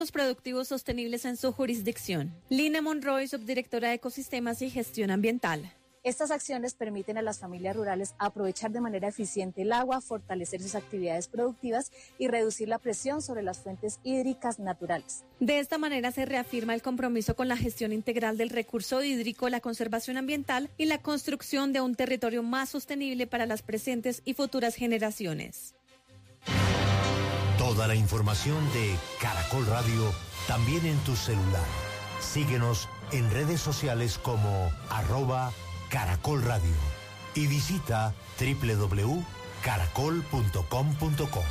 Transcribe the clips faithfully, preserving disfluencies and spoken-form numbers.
productivos sostenibles en su jurisdicción. Lina Monroy, subdirectora de Ecosistemas y Gestión Ambiental. Estas acciones permiten a las familias rurales aprovechar de manera eficiente el agua, fortalecer sus actividades productivas y reducir la presión sobre las fuentes hídricas naturales. De esta manera se reafirma el compromiso con la gestión integral del recurso hídrico, la conservación ambiental y la construcción de un territorio más sostenible para las presentes y futuras generaciones. Toda la información de Caracol Radio también en tu celular. Síguenos en redes sociales como arroba Caracol Radio y visita doble u doble u doble u punto caracol punto com punto co.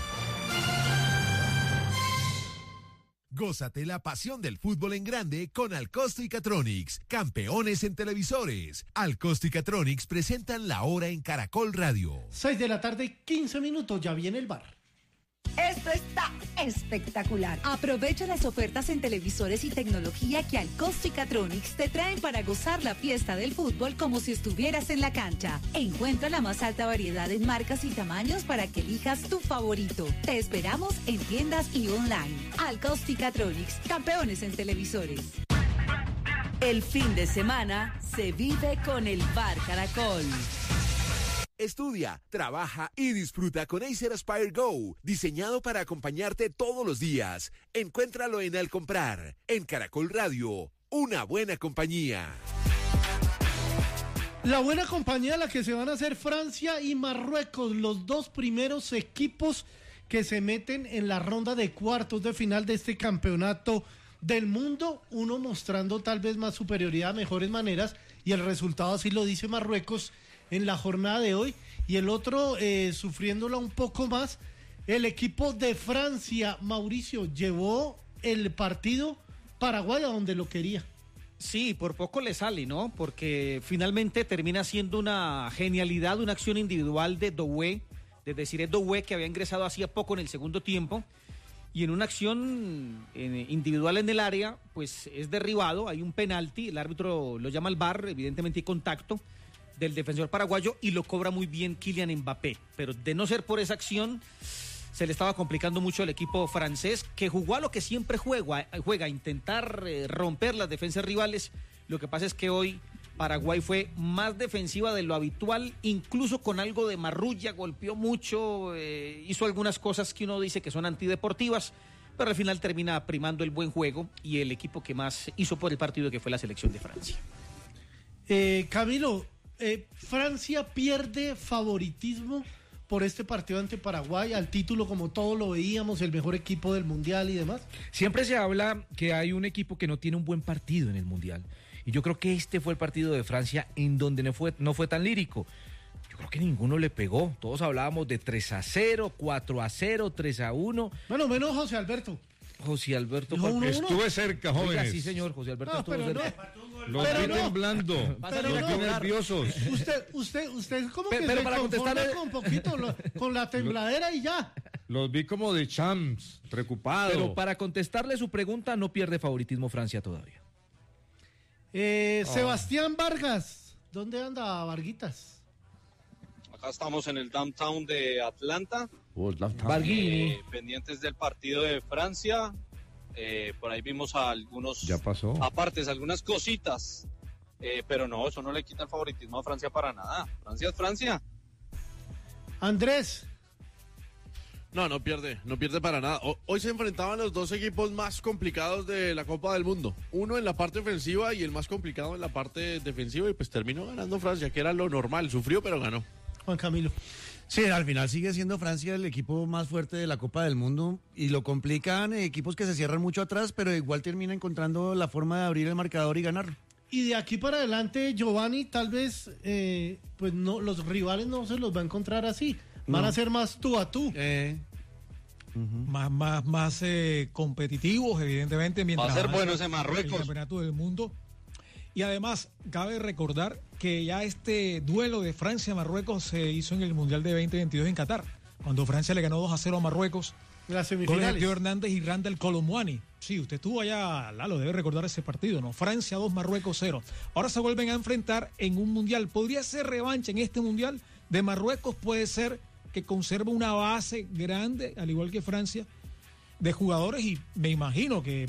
Gózate la pasión del fútbol en grande con Alcosto y Catronics, campeones en televisores. Alcosto y Catronics presentan La Hora en Caracol Radio. seis de la tarde, quince minutos, ya viene el bar. Esto está espectacular. Aprovecha las ofertas en televisores y tecnología que Alcosto y Catronics te traen para gozar la fiesta del fútbol como si estuvieras en la cancha. Encuentra la más alta variedad en marcas y tamaños para que elijas tu favorito. Te esperamos en tiendas y online. Alcosto y Catronics, campeones en televisores. El fin de semana se vive con el Bar Caracol. Estudia, trabaja y disfruta con Acer Aspire Go, diseñado para acompañarte todos los días. Encuéntralo en Al Comprar, en Caracol Radio, una buena compañía. La buena compañía a la que se van a hacer Francia y Marruecos, los dos primeros equipos que se meten en la ronda de cuartos de final de este campeonato del mundo, uno mostrando tal vez más superioridad, mejores maneras, y el resultado así lo dice Marruecos en la jornada de hoy, y el otro eh, sufriéndola un poco más, el equipo de Francia. Mauricio, llevó el partido Paraguay a donde lo quería. Sí, por poco le sale, ¿no? Porque finalmente termina siendo una genialidad, una acción individual de Doué, de Desiré Doué, que había ingresado hacía poco en el segundo tiempo, y en una acción individual en el área, pues es derribado, hay un penalti, el árbitro lo llama al V A R, evidentemente hay contacto del defensor paraguayo y lo cobra muy bien Kylian Mbappé, pero de no ser por esa acción se le estaba complicando mucho al equipo francés, que jugó a lo que siempre juega, juega a intentar eh, romper las defensas rivales. Lo que pasa es que hoy Paraguay fue más defensiva de lo habitual, incluso con algo de marrulla, golpeó mucho, eh, hizo algunas cosas que uno dice que son antideportivas, pero al final termina primando el buen juego y el equipo que más hizo por el partido, que fue la selección de Francia. Eh, Camilo, Eh, Francia pierde favoritismo por este partido ante Paraguay, al título como todos lo veíamos, el mejor equipo del Mundial y demás. Siempre se habla que hay un equipo que no tiene un buen partido en el Mundial, y yo creo que este fue el partido de Francia en donde no fue, no fue tan lírico. Yo creo que ninguno le pegó, todos hablábamos de tres a cero, cuatro a cero, tres a uno. Bueno, menos José Alberto. José Alberto. No, uno, Estuve uno. cerca, jóvenes. Oiga, sí, señor, José Alberto no, estuvo cerca. No. Los vi no. temblando, pero los no. vi nerviosos. Usted, usted, usted como pero, que pero se para conforma con poquito, lo, con la tembladera y ya. Los vi como de champs, preocupados. Pero para contestarle su pregunta, no pierde favoritismo Francia todavía. Eh, oh. Sebastián Vargas, ¿dónde anda Varguitas? Acá estamos en el downtown de Atlanta, oh, eh, pendientes del partido de Francia. Eh, por ahí vimos a algunos ya pasó. apartes, algunas cositas, eh, pero no, eso no le quita el favoritismo a Francia para nada. Francia es Francia. Andrés. No, no pierde, no pierde para nada. Hoy se enfrentaban los dos equipos más complicados de la Copa del Mundo. Uno en la parte ofensiva y el más complicado en la parte defensiva, y pues terminó ganando Francia, que era lo normal. Sufrió, pero ganó. Juan Camilo. Sí, al final sigue siendo Francia el equipo más fuerte de la Copa del Mundo, y lo complican eh, equipos que se cierran mucho atrás, pero igual termina encontrando la forma de abrir el marcador y ganar. Y de aquí para adelante, Giovanni, tal vez eh, pues no, los rivales no se los va a encontrar así. Van no. a ser más tú a tú. Eh. Uh-huh. Más, más, más eh, competitivos, evidentemente. Mientras va a ser bueno ese Marruecos. El campeonato del mundo. Y además, cabe recordar que ya este duelo de Francia-Marruecos se hizo en el Mundial de veinte veintidós en Qatar, cuando Francia le ganó dos a cero a Marruecos. Las semifinales. Con Teo Hernández y Randall Colomwani. Sí, usted estuvo allá, Lalo, debe recordar ese partido, ¿no? Francia dos, Marruecos cero. Ahora se vuelven a enfrentar en un Mundial. ¿Podría ser revancha en este Mundial? De Marruecos puede ser que conserva una base grande, al igual que Francia, de jugadores y me imagino que